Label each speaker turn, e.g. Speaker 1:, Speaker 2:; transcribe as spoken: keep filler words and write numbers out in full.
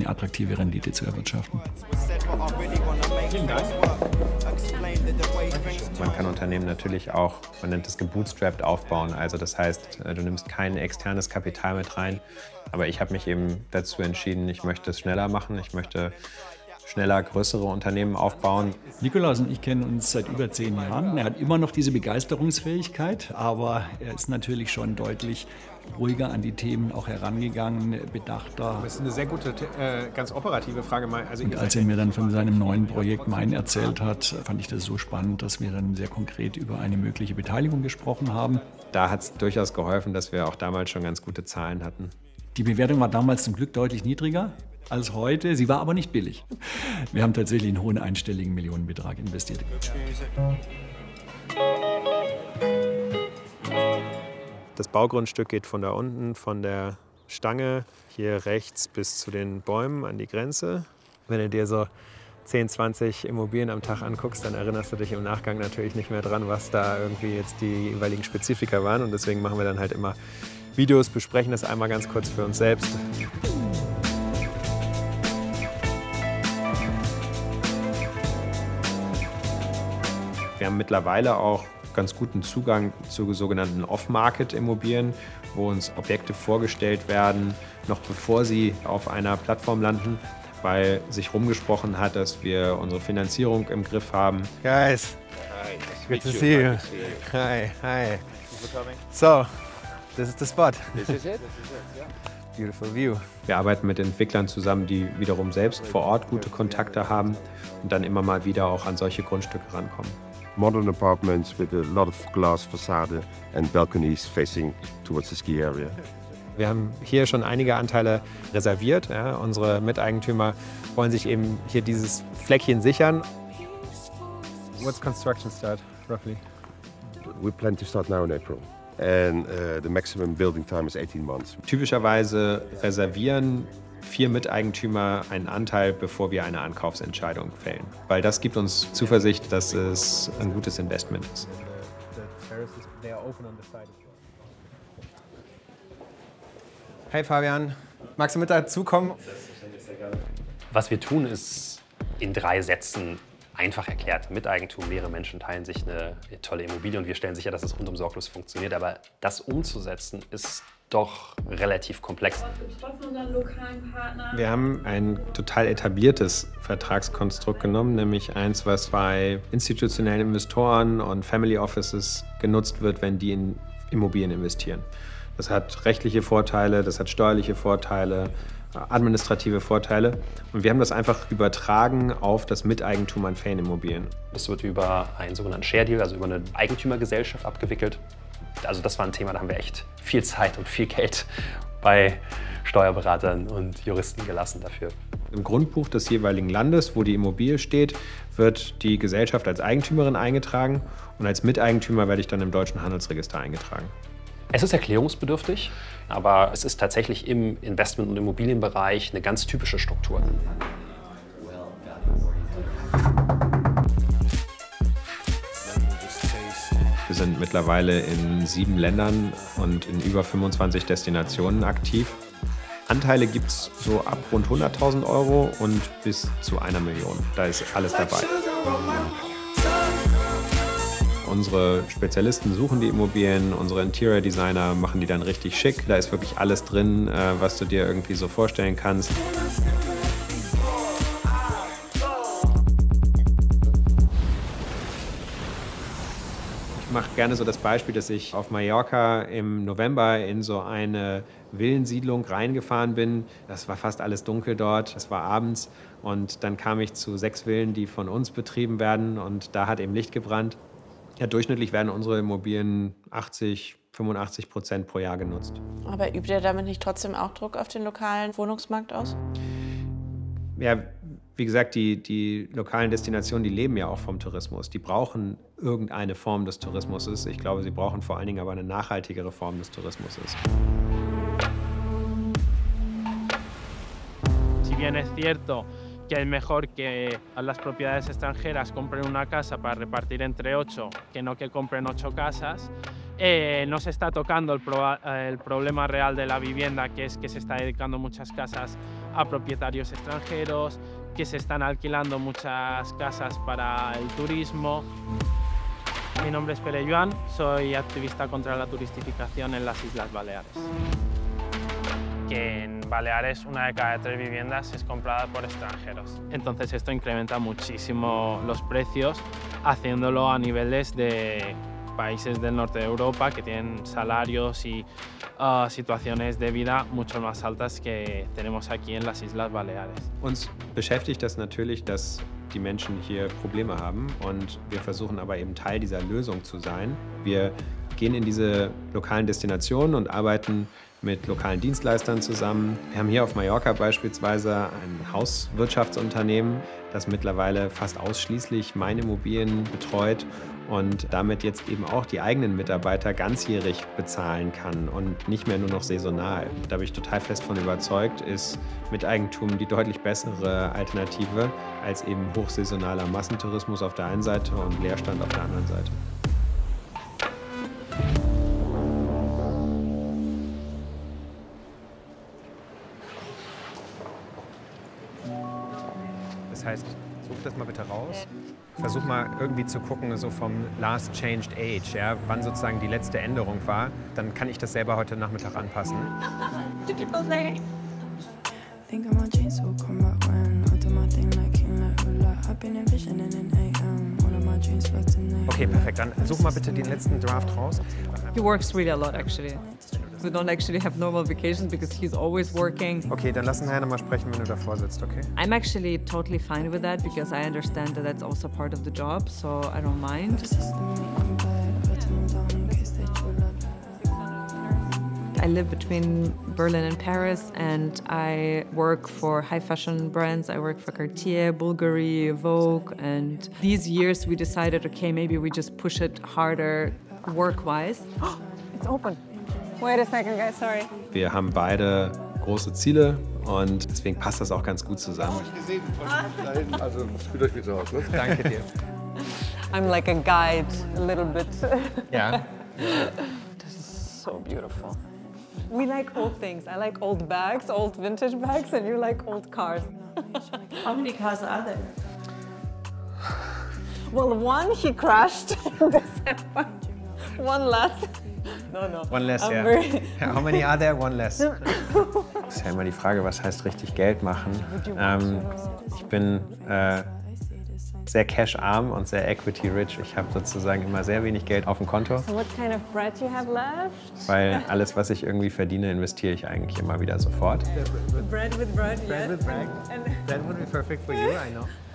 Speaker 1: eine attraktive Rendite zu erwirtschaften.
Speaker 2: Vielen Dank. Man kann Unternehmen natürlich auch, man nennt es gebootstrapped, aufbauen. Also das heißt, du nimmst kein externes Kapital mit rein. Aber ich habe mich eben dazu entschieden, ich möchte es schneller machen. Ich möchte schneller größere Unternehmen aufbauen.
Speaker 1: Nikolaus und ich kennen uns seit über zehn Jahren. Er hat immer noch diese Begeisterungsfähigkeit, aber er ist natürlich schon deutlich ruhiger an die Themen auch herangegangen, bedachter.
Speaker 2: Das ist eine sehr gute, äh, ganz operative Frage. Also
Speaker 1: und als er mir dann von seinem neuen Projekt Mein erzählt hat, fand ich das so spannend, dass wir dann sehr konkret über eine mögliche Beteiligung gesprochen haben.
Speaker 2: Da hat es durchaus geholfen, dass wir auch damals schon ganz gute Zahlen hatten.
Speaker 1: Die Bewertung war damals zum Glück deutlich niedriger als heute. Sie war aber nicht billig. Wir haben tatsächlich einen hohen einstelligen Millionenbetrag investiert.
Speaker 2: Das Baugrundstück geht von da unten, von der Stange hier rechts bis zu den Bäumen an die Grenze. Wenn du dir so zehn, zwanzig Immobilien am Tag anguckst, dann erinnerst du dich im Nachgang natürlich nicht mehr dran, was da irgendwie jetzt die jeweiligen Spezifika waren. Und deswegen machen wir dann halt immer Videos, besprechen das einmal ganz kurz für uns selbst. Wir haben mittlerweile auch ganz guten Zugang zu sogenannten Off-Market-Immobilien, wo uns Objekte vorgestellt werden, noch bevor sie auf einer Plattform landen, weil sich rumgesprochen hat, dass wir unsere Finanzierung im Griff haben.
Speaker 3: Guys, hi, good to see you. Hi, hi. So, this is the spot.
Speaker 4: This is it. This is it, yeah.
Speaker 3: Beautiful view.
Speaker 2: Wir arbeiten mit Entwicklern zusammen, die wiederum selbst vor Ort gute Kontakte haben und dann immer mal wieder auch an solche Grundstücke rankommen.
Speaker 5: Modern apartments with a lot of glass facade and balconies facing towards the ski area.
Speaker 2: Wir haben hier schon einige Anteile reserviert. Ja. Unsere Miteigentümer wollen sich eben hier dieses Fleckchen sichern. What's construction start, roughly?
Speaker 5: We plan to start now in April. And uh, the maximum building time is eighteen months.
Speaker 2: Typischerweise reservieren vier Miteigentümer einen Anteil, bevor wir eine Ankaufsentscheidung fällen. Weil das gibt uns Zuversicht, dass es ein gutes Investment ist. Hey Fabian, magst du mit dazukommen?
Speaker 6: Was wir tun, ist in drei Sätzen einfach erklärt. Miteigentum, mehrere Menschen teilen sich eine tolle Immobilie und wir stellen sicher, dass es rundum sorglos funktioniert. Aber das umzusetzen ist doch relativ komplex.
Speaker 2: Wir haben ein total etabliertes Vertragskonstrukt genommen, nämlich eins, was bei institutionellen Investoren und Family Offices genutzt wird, wenn die in Immobilien investieren. Das hat rechtliche Vorteile, das hat steuerliche Vorteile, administrative Vorteile. Und wir haben das einfach übertragen auf das Miteigentum an Ferienimmobilien.
Speaker 6: Das wird über einen sogenannten Share Deal, also über eine Eigentümergesellschaft abgewickelt. Also das war ein Thema, da haben wir echt viel Zeit und viel Geld bei Steuerberatern und Juristen gelassen dafür.
Speaker 2: Im Grundbuch des jeweiligen Landes, wo die Immobilie steht, wird die Gesellschaft als Eigentümerin eingetragen und als Miteigentümer werde ich dann im deutschen Handelsregister eingetragen.
Speaker 6: Es ist erklärungsbedürftig, aber es ist tatsächlich im Investment- und Immobilienbereich eine ganz typische Struktur.
Speaker 2: Wir sind mittlerweile in sieben Ländern und in über fünfundzwanzig Destinationen aktiv. Anteile gibt es so ab rund hunderttausend Euro und bis zu einer Million. Da ist alles dabei. Unsere Spezialisten suchen die Immobilien, unsere Interior Designer machen die dann richtig schick. Da ist wirklich alles drin, was du dir irgendwie so vorstellen kannst. Ich mache gerne so das Beispiel, dass ich auf Mallorca im November in so eine Villensiedlung reingefahren bin. Das war fast alles dunkel dort, es war abends und dann kam ich zu sechs Villen, die von uns betrieben werden und da hat eben Licht gebrannt. Ja, durchschnittlich werden unsere Immobilien achtzig, fünfundachtzig Prozent pro Jahr genutzt.
Speaker 7: Aber übt ihr damit nicht trotzdem auch Druck auf den lokalen Wohnungsmarkt aus?
Speaker 2: Ja, wie gesagt, die, die lokalen Destinationen, die leben ja auch vom Tourismus. Die brauchen irgendeine Form des Tourismus. Ich glaube, sie brauchen vor allen Dingen aber eine nachhaltigere Form des Tourismus.
Speaker 8: Si bien es cierto que es mejor que las propiedades extranjeras compren una casa para repartir entre ocho que no que compren ocho casas. Eh, no se está tocando el, pro, el problema real de la vivienda, que es que se está dedicando muchas casas a propietarios extranjeros, que se están alquilando muchas casas para el turismo. Mi nombre es Pere Joan, soy activista contra la turistificación en las Islas Baleares. Que en Baleares una de cada tres viviendas es comprada por extranjeros. Entonces esto incrementa muchísimo los precios, haciéndolo a niveles de países del norte de Europa que tienen salarios y uh, situaciones de vida mucho más altas que tenemos aquí en las Islas Baleares.
Speaker 2: Uns beschäftigt das natürlich, dass die Menschen hier Probleme haben und wir versuchen aber eben Teil dieser Lösung zu sein. Wir gehen in diese lokalen Destinationen und arbeiten mit lokalen Dienstleistern zusammen. Wir haben hier auf Mallorca beispielsweise ein Hauswirtschaftsunternehmen, das mittlerweile fast ausschließlich Mainimmobilien betreut und damit jetzt eben auch die eigenen Mitarbeiter ganzjährig bezahlen kann und nicht mehr nur noch saisonal. Da bin ich total fest von überzeugt, ist Miteigentum die deutlich bessere Alternative als eben hochsaisonaler Massentourismus auf der einen Seite und Leerstand auf der anderen Seite.
Speaker 3: Das heißt, such das mal bitte raus. Versuch mal irgendwie zu gucken, so vom Last Changed Age, ja, wann sozusagen die letzte Änderung war. Dann kann ich das selber heute Nachmittag anpassen. Okay, perfekt. Dann such mal bitte den letzten Draft raus.
Speaker 4: He works really a lot, actually. We don't actually have normal vacations because he's always working.
Speaker 3: Okay, dann lass uns nachher nochmal sprechen, wenn du davor sitzt, okay?
Speaker 4: I'm actually totally fine with that because I understand that that's also part of the job, so I don't mind. I live between Berlin and Paris, and I work for high fashion brands. I work for Cartier, Bulgari, Vogue, and these years we decided, okay, maybe we just push it harder work-wise.
Speaker 9: It's open. Wait a second, guys, sorry.
Speaker 2: Wir haben beide große Ziele und deswegen passt das auch ganz gut zusammen.
Speaker 5: Also, spielt euch bitte aus, ne?
Speaker 3: Danke dir.
Speaker 9: I'm like a guide, a little bit.
Speaker 3: Ja.
Speaker 9: This is so beautiful. We like old things. I like old bags, old vintage bags, and you like old cars.
Speaker 7: How many cars are there?
Speaker 9: Well, one he crashed in December. One less. No, no.
Speaker 3: One less,
Speaker 9: I'm
Speaker 3: ja.
Speaker 9: very-
Speaker 3: How many are there? One less. Das ist ja immer die Frage, was heißt richtig Geld machen? Ähm, ich bin äh, sehr cash-arm und sehr equity-rich. Ich habe sozusagen immer sehr wenig Geld auf dem Konto,
Speaker 9: So what kind of bread you have left?
Speaker 2: Weil alles, was ich irgendwie verdiene, investiere ich eigentlich immer wieder sofort.
Speaker 9: Bread with bread, yes.
Speaker 3: with bread.
Speaker 9: And
Speaker 3: That would be perfect for you, I know.